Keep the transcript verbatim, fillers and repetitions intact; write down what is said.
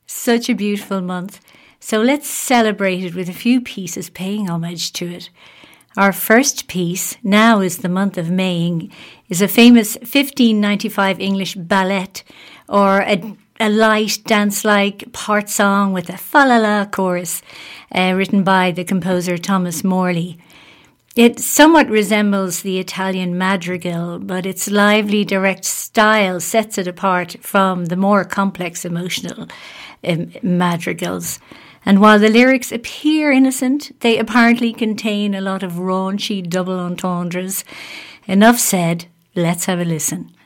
Such a beautiful month. So let's celebrate it with a few pieces paying homage to it. Our first piece, Now is the Month of Maying, is a famous fifteen ninety-five English ballet, or a, a light dance-like part song with a fa-la-la chorus, uh, written by the composer Thomas Morley. It somewhat resembles the Italian madrigal, but its lively, direct style sets it apart from the more complex emotional um, madrigals. And while the lyrics appear innocent, they apparently contain a lot of raunchy double entendres. Enough said, let's have a listen.